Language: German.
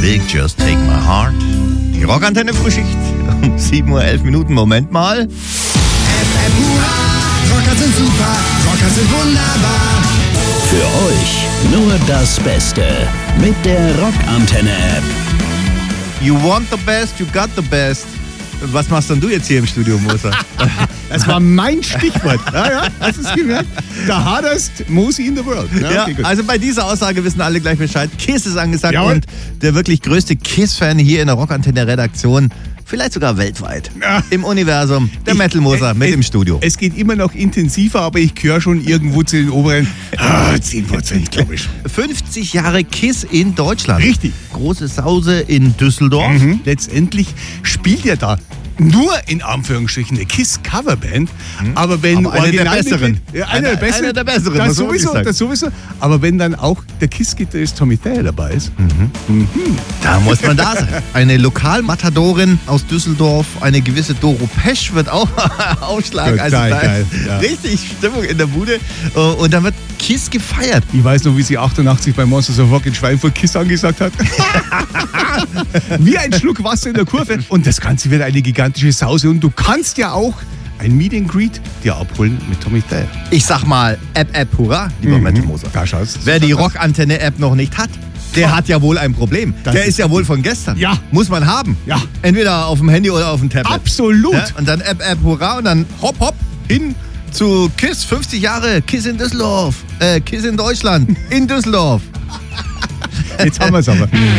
Ludwig, Just Take My Heart. Die Rockantenne Frühschicht um 7:11 Uhr. Moment mal. Rocker sind super, Rocker sind wunderbar. Für euch nur das Beste mit der Rockantenne-App. You want the best, you got the best. Was machst denn du jetzt hier im Studio, Moser? Das war mein Stichwort. Ja, hast du es gemerkt? The hardest Mosi in the world. Ja, Okay, gut. also bei dieser Aussage wissen alle gleich Bescheid. Kiss ist angesagt Jawohl. und der wirklich größte Kiss-Fan hier in der Rockantenne-Redaktion, vielleicht sogar weltweit, Ja. im Universum, der Metal Moser mit im Studio. Es geht immer noch intensiver, aber ich gehöre schon irgendwo zu den oberen 10%, glaube ich schon. 50 Jahre Kiss in Deutschland. Richtig. Große Sause in Düsseldorf. Letztendlich spielt er da nur in Anführungsstrichen eine Kiss-Coverband, aber wenn Aber eine der Originalmitglied- besseren. Ja, eine der besseren, muss das man wirklich sowieso, sagen. das sowieso. Aber wenn dann auch der Kiss-Gitarrist Tommy Thayer dabei ist, Da muss man da sein. Eine Lokalmatadorin aus Düsseldorf, eine gewisse Doro Pesch wird auch aufschlagen. Total da geil, ist ja. richtig Stimmung in der Bude. Und dann wird Kiss gefeiert. ich weiß noch, wie sie 88 bei Monsters of Rock in Schweinfurt Kiss angesagt hat. Wie ein Schluck Wasser in der Kurve. Und das Ganze wird eine gigantische Sause. Und du kannst ja auch ein Meet and Greet dir abholen mit Tommy Thayer. Ich sag mal, App, hurra, lieber Metal Moser. Da schaust du. Wer die Rockantenne-App noch nicht hat, der hat ja wohl ein Problem. Das Der ist ist ja wohl von gestern. Ja. Muss man haben. Ja. Entweder auf dem Handy oder auf dem Tablet. Absolut. Ja? Und dann App, hurra und dann hopp, hopp hin zu Kiss. 50 Jahre Kiss in Düsseldorf. Kiss in Deutschland. In Düsseldorf. Jetzt haben wir es aber.